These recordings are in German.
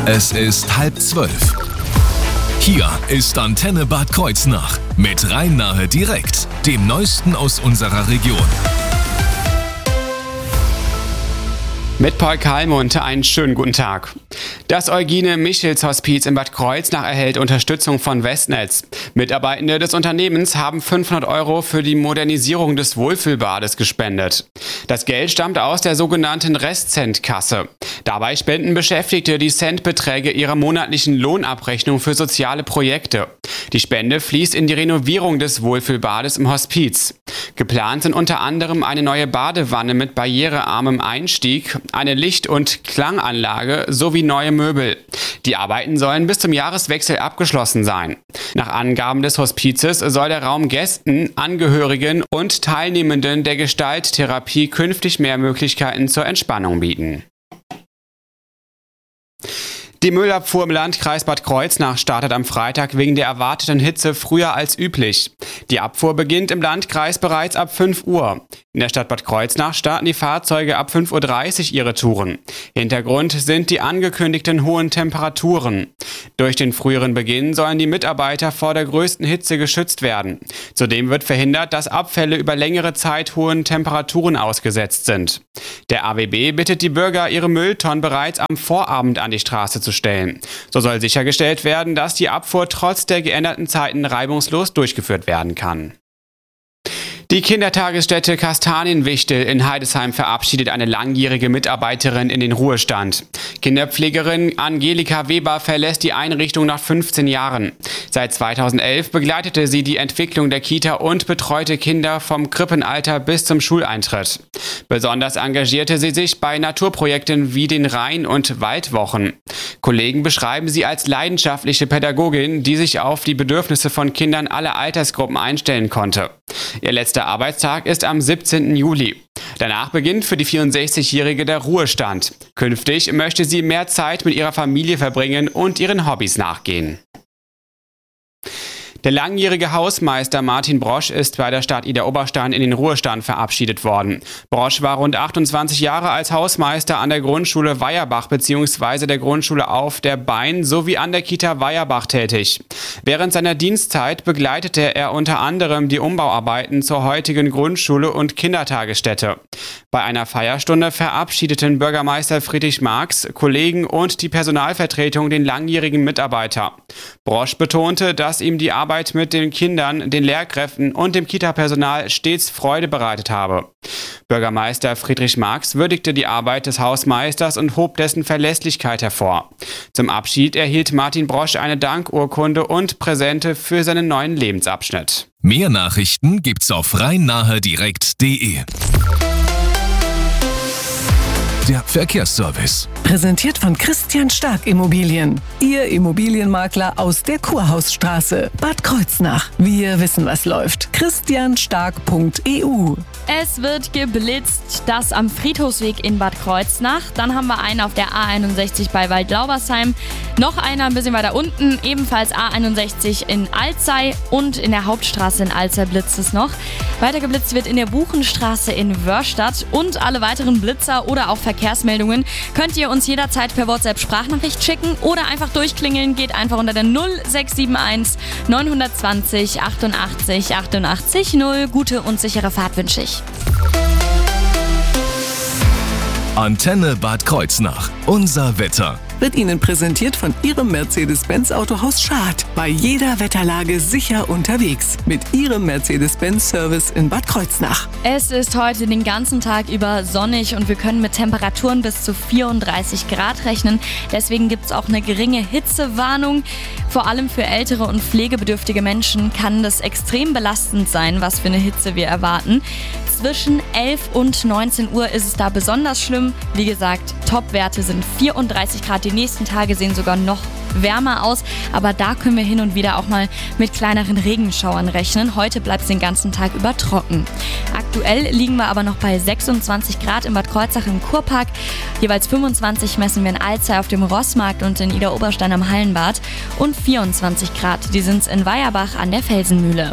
Es ist 11:30. Hier ist Antenne Bad Kreuznach mit Rhein-Nahe direkt, dem Neuesten aus unserer Region. Mit Paul Kalmund einen schönen guten Tag. Das Eugine-Michels-Hospiz in Bad Kreuznach erhält Unterstützung von Westnetz. Mitarbeitende des Unternehmens haben 500 € für die Modernisierung des Wohlfühlbades gespendet. Das Geld stammt aus der sogenannten Restcent-Kasse. Dabei spenden Beschäftigte die Centbeträge ihrer monatlichen Lohnabrechnung für soziale Projekte. Die Spende fließt in die Renovierung des Wohlfühlbades im Hospiz. Geplant sind unter anderem eine neue Badewanne mit barrierearmem Einstieg, eine Licht- und Klanganlage sowie neue Möbel. Die Arbeiten sollen bis zum Jahreswechsel abgeschlossen sein. Nach Angaben des Hospizes soll der Raum Gästen, Angehörigen und Teilnehmenden der Gestalttherapie künftig mehr Möglichkeiten zur Entspannung bieten. Die Müllabfuhr im Landkreis Bad Kreuznach startet am Freitag wegen der erwarteten Hitze früher als üblich. Die Abfuhr beginnt im Landkreis bereits ab 5 Uhr. In der Stadt Bad Kreuznach starten die Fahrzeuge ab 5:30 Uhr ihre Touren. Hintergrund sind die angekündigten hohen Temperaturen. Durch den früheren Beginn sollen die Mitarbeiter vor der größten Hitze geschützt werden. Zudem wird verhindert, dass Abfälle über längere Zeit hohen Temperaturen ausgesetzt sind. Der AWB bittet die Bürger, ihre Mülltonnen bereits am Vorabend an die Straße zu stellen. So soll sichergestellt werden, dass die Abfuhr trotz der geänderten Zeiten reibungslos durchgeführt werden kann. Die Kindertagesstätte Kastanienwichtel in Heidesheim verabschiedet eine langjährige Mitarbeiterin in den Ruhestand. Kinderpflegerin Angelika Weber verlässt die Einrichtung nach 15 Jahren. Seit 2011 begleitete sie die Entwicklung der Kita und betreute Kinder vom Krippenalter bis zum Schuleintritt. Besonders engagierte sie sich bei Naturprojekten wie den Rhein- und Waldwochen. Kollegen beschreiben sie als leidenschaftliche Pädagogin, die sich auf die Bedürfnisse von Kindern aller Altersgruppen einstellen konnte. Ihr letzter Arbeitstag ist am 17. Juli. Danach beginnt für die 64-Jährige der Ruhestand. Künftig möchte sie mehr Zeit mit ihrer Familie verbringen und ihren Hobbys nachgehen. Der langjährige Hausmeister Martin Brosch ist bei der Stadt Idar-Oberstein in den Ruhestand verabschiedet worden. Brosch war rund 28 Jahre als Hausmeister an der Grundschule Weierbach bzw. der Grundschule auf der Bein sowie an der Kita Weierbach tätig. Während seiner Dienstzeit begleitete er unter anderem die Umbauarbeiten zur heutigen Grundschule und Kindertagesstätte. Bei einer Feierstunde verabschiedeten Bürgermeister Friedrich Marx, Kollegen und die Personalvertretung den langjährigen Mitarbeiter. Brosch betonte, dass ihm die Arbeit mit den Kindern, den Lehrkräften und dem Kita-Personal stets Freude bereitet habe. Bürgermeister Friedrich Marx würdigte die Arbeit des Hausmeisters und hob dessen Verlässlichkeit hervor. Zum Abschied erhielt Martin Brosch eine Dankurkunde und Präsente für seinen neuen Lebensabschnitt. Mehr Nachrichten gibt's auf rhein-nahe-direkt.de. Der Verkehrsservice. Präsentiert von Christian Stark Immobilien. Ihr Immobilienmakler aus der Kurhausstraße, Bad Kreuznach. Wir wissen, was läuft. christianstark.eu. Es wird geblitzt, das am Friedhofsweg in Bad Kreuznach. Dann haben wir einen auf der A61 bei Waldlaubersheim. Noch einer ein bisschen weiter unten, ebenfalls A61 in Alzey und in der Hauptstraße in Alzey blitzt es noch. Weiter geblitzt wird in der Buchenstraße in Wörstadt und alle weiteren Blitzer oder auch Verkehrsmeldungen könnt ihr uns jederzeit per WhatsApp Sprachnachricht schicken oder einfach durchklingeln. Geht einfach unter der 0671 920 88 88 0. Gute und sichere Fahrt wünsche ich. Antenne Bad Kreuznach. Unser Wetter. Wird Ihnen präsentiert von Ihrem Mercedes-Benz Autohaus Schad. Bei jeder Wetterlage sicher unterwegs. Mit Ihrem Mercedes-Benz-Service in Bad Kreuznach. Es ist heute den ganzen Tag über sonnig und wir können mit Temperaturen bis zu 34 Grad rechnen. Deswegen gibt es auch eine geringe Hitzewarnung. Vor allem für ältere und pflegebedürftige Menschen kann das extrem belastend sein, was für eine Hitze wir erwarten. Zwischen 11 und 19 Uhr ist es da besonders schlimm. Wie gesagt, Topwerte sind 34 Grad. Die nächsten Tage sehen sogar noch wärmer aus, aber da können wir hin und wieder auch mal mit kleineren Regenschauern rechnen. Heute bleibt es den ganzen Tag über trocken. Aktuell liegen wir aber noch bei 26 Grad in Bad Kreuznach im Kurpark. Jeweils 25 messen wir in Alzey auf dem Rossmarkt und in Idar-Oberstein am Hallenbad. Und 24 Grad, die sind es in Weierbach an der Felsenmühle.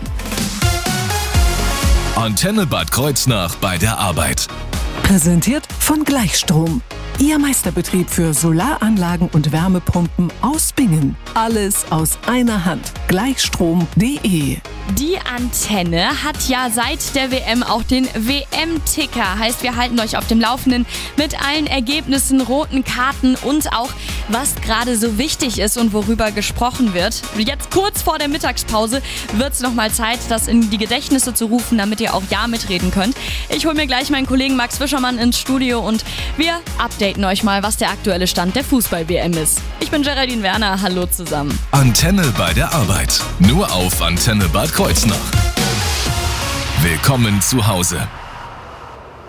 Antenne Bad Kreuznach bei der Arbeit. Präsentiert von Gleichstrom. Ihr Meisterbetrieb für Solaranlagen und Wärmepumpen aus Bingen. Alles aus einer Hand. Gleichstrom.de. Die Antenne hat ja seit der WM auch den WM-Ticker. Heißt, wir halten euch auf dem Laufenden mit allen Ergebnissen, roten Karten und auch, was gerade so wichtig ist und worüber gesprochen wird. Jetzt kurz vor der Mittagspause wird es nochmal Zeit, das in die Gedächtnisse zu rufen, damit ihr auch ja mitreden könnt. Ich hole mir gleich meinen Kollegen Max Fischermann ins Studio und wir updaten euch mal, was der aktuelle Stand der Fußball-WM ist. Ich bin Geraldine Werner, hallo zusammen. Antenne bei der Arbeit. Nur auf Antenne Bad Kreuznach. Willkommen zu Hause.